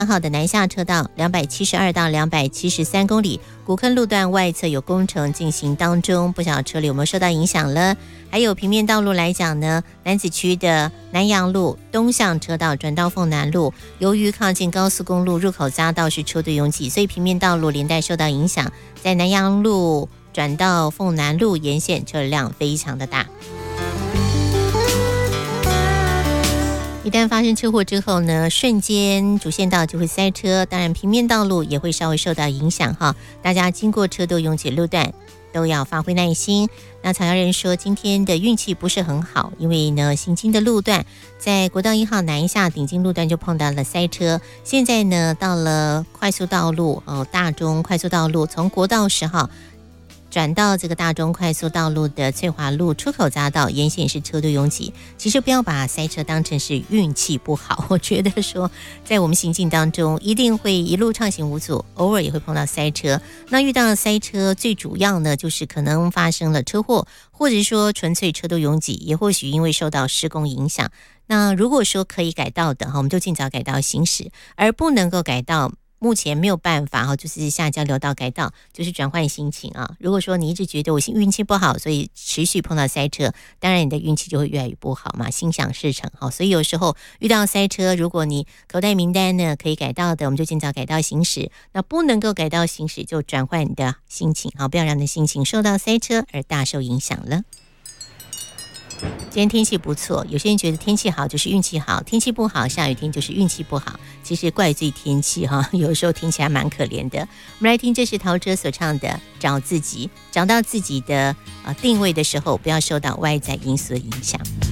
号的南下车道272到273公里，古坑路段外侧有工程进行当中，不晓得车流有没有受到影响了。还有平面道路来讲呢，楠梓区的南阳路东向车道转到凤南路，由于靠近高速公路入口匝道是车队拥挤，所以平面道路连带受到影响，在南阳路转到凤南路沿线车辆非常的大。一旦发生车祸之后呢，瞬间主线道就会塞车，当然平面道路也会稍微受到影响哈。大家经过车道拥挤路段都要发挥耐心。那曹家人说今天的运气不是很好，因为呢行经的路段在国道1号南下顶进路段就碰到了塞车，现在呢到了快速道路大中快速道路，从国道10号转到这个大中快速道路的翠华路出口匝道沿线是车队拥挤。其实不要把塞车当成是运气不好，我觉得说在我们行进当中一定会一路畅行无阻，偶尔也会碰到塞车。那遇到塞车最主要呢就是可能发生了车祸，或者说纯粹车队拥挤，也或许因为受到施工影响。那如果说可以改道的我们就尽早改道行驶，而不能够改道目前没有办法就是下交流道改道，就是转换心情啊。如果说你一直觉得我运气不好，所以持续碰到塞车，当然你的运气就会越来越不好嘛，心想事成。所以有时候遇到塞车，如果你口袋名单呢可以改道的，我们就尽早改道行驶。那不能够改道行驶，就转换你的心情不要让你的心情受到塞车而大受影响了。今天天气不错，有些人觉得天气好就是运气好，天气不好下雨天就是运气不好，其实怪罪天气有时候听起来蛮可怜的。我们来听，这是陶喆所唱的找自己，找到自己的定位的时候，不要受到外在因素的影响。